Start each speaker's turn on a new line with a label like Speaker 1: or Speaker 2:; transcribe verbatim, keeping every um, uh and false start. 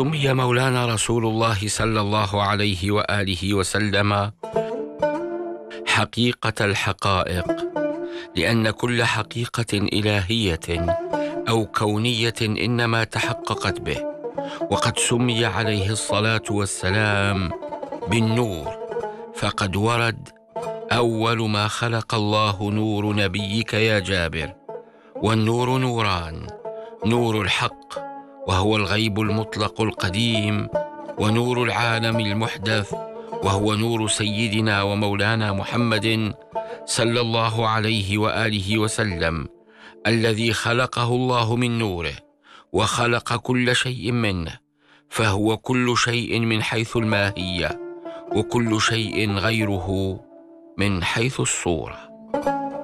Speaker 1: سمي مولانا رسول الله صلى الله عليه وآله وسلم حقيقة الحقائق، لأن كل حقيقة إلهية أو كونية إنما تحققت به. وقد سمي عليه الصلاة والسلام بالنور، فقد ورد: أول ما خلق الله نور نبيك يا جابر، والنور نوران: نور الحق وهو الغيب المطلق القديم، ونور العالم المحدث وهو نور سيدنا ومولانا محمد صلى الله عليه وآله وسلم، الذي خلقه الله من نوره وخلق كل شيء منه، فهو كل شيء من حيث الماهية، وكل شيء غيره من حيث الصورة.